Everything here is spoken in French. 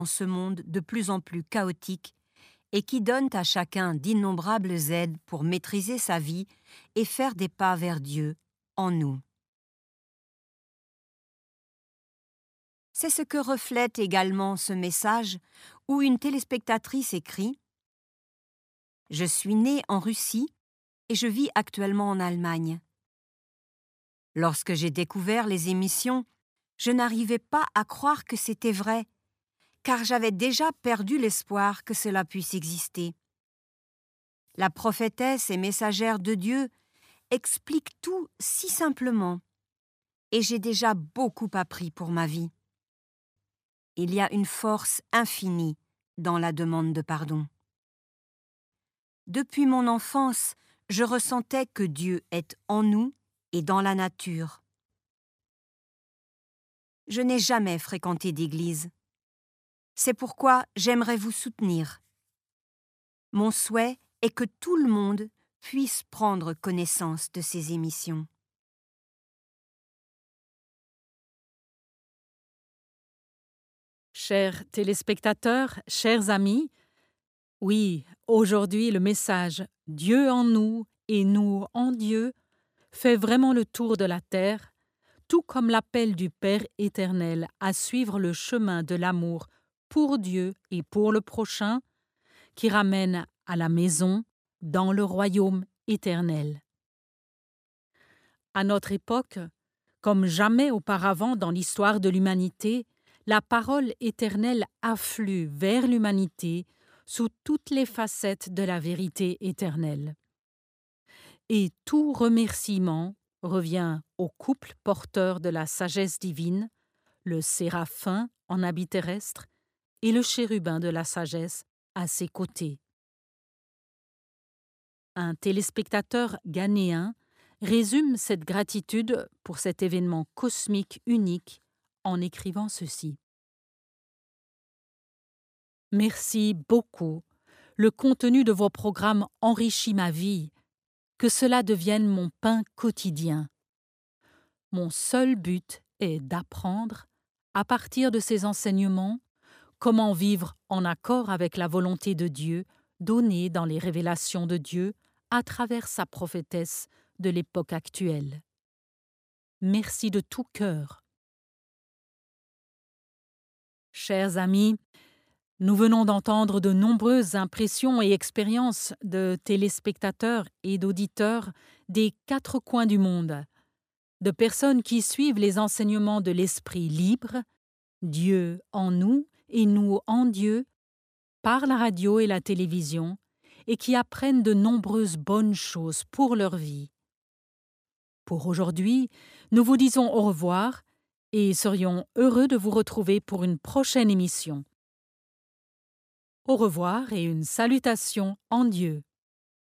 dans ce monde de plus en plus chaotique et qui donnent à chacun d'innombrables aides pour maîtriser sa vie et faire des pas vers Dieu en nous. C'est ce que reflète également ce message où une téléspectatrice écrit « Je suis née en Russie et je vis actuellement en Allemagne. Lorsque j'ai découvert les émissions, je n'arrivais pas à croire que c'était vrai, car j'avais déjà perdu l'espoir que cela puisse exister. La prophétesse et messagère de Dieu explique tout si simplement, et j'ai déjà beaucoup appris pour ma vie. Il y a une force infinie dans la demande de pardon. Depuis mon enfance, je ressentais que Dieu est en nous et dans la nature. Je n'ai jamais fréquenté d'église. C'est pourquoi j'aimerais vous soutenir. Mon souhait est que tout le monde puisse prendre connaissance de ces émissions. Chers téléspectateurs, chers amis, oui, aujourd'hui le message « Dieu en nous et nous en Dieu » fait vraiment le tour de la terre, tout comme l'appel du Père éternel à suivre le chemin de l'amour pour Dieu et pour le prochain, qui ramène à la maison, dans le royaume éternel. À notre époque, comme jamais auparavant dans l'histoire de l'humanité, la parole éternelle afflue vers l'humanité sous toutes les facettes de la vérité éternelle. Et tout remerciement revient au couple porteur de la sagesse divine, le séraphin en habit terrestre et le chérubin de la sagesse à ses côtés. Un téléspectateur ghanéen résume cette gratitude pour cet événement cosmique unique en écrivant ceci. Merci beaucoup. Le contenu de vos programmes enrichit ma vie. Que cela devienne mon pain quotidien. Mon seul but est d'apprendre, à partir de ces enseignements, comment vivre en accord avec la volonté de Dieu donnée dans les révélations de Dieu à travers sa prophétesse de l'époque actuelle. Merci de tout cœur. Chers amis, nous venons d'entendre de nombreuses impressions et expériences de téléspectateurs et d'auditeurs des 4 coins du monde, de personnes qui suivent les enseignements de l'Esprit libre, Dieu en nous et nous en Dieu, par la radio et la télévision, et qui apprennent de nombreuses bonnes choses pour leur vie. Pour aujourd'hui, nous vous disons au revoir et serions heureux de vous retrouver pour une prochaine émission. Au revoir et une salutation en Dieu.